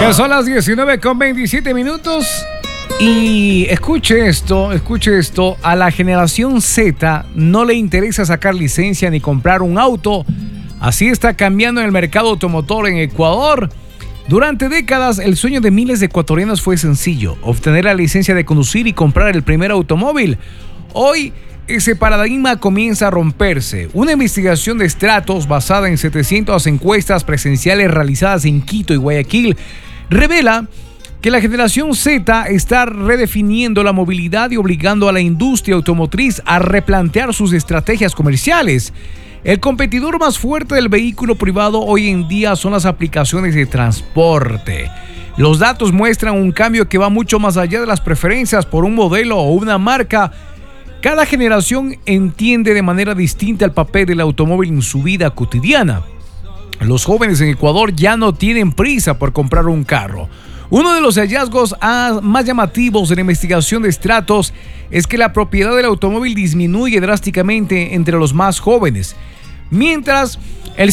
Ya son las 19:27 y escuche esto, a la generación Z no le interesa sacar licencia ni comprar un auto. Así está cambiando el mercado automotor en Ecuador. Durante décadas, el sueño de miles de ecuatorianos fue sencillo: obtener la licencia de conducir y comprar el primer automóvil. Hoy, ese paradigma comienza a romperse. Una investigación de Stratos basada en 700 encuestas presenciales realizadas en Quito y Guayaquil revela que la generación Z está redefiniendo la movilidad y obligando a la industria automotriz a replantear sus estrategias comerciales. El competidor más fuerte del vehículo privado hoy en día son las aplicaciones de transporte. Los datos muestran un cambio que va mucho más allá de las preferencias por un modelo o una marca. Cada generación entiende de manera distinta el papel del automóvil en su vida cotidiana. Los jóvenes en Ecuador ya no tienen prisa por comprar un carro. Uno de los hallazgos más llamativos de la investigación de Stratos es que la propiedad del automóvil disminuye drásticamente entre los más jóvenes, mientras el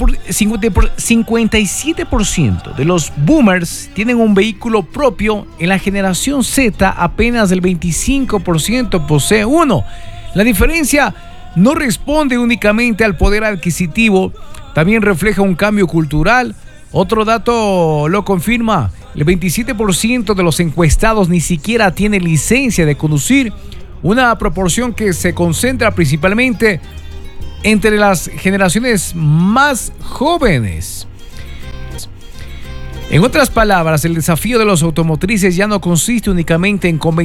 57% de los boomers tienen un vehículo propio. En la generación Z apenas el 25% posee uno. La diferencia no responde únicamente al poder adquisitivo, también refleja un cambio cultural. Otro dato lo confirma: el 27% de los encuestados ni siquiera tiene licencia de conducir, una proporción que se concentra principalmente entre las generaciones más jóvenes. En otras palabras, el desafío de los automotrices ya no consiste únicamente en convencer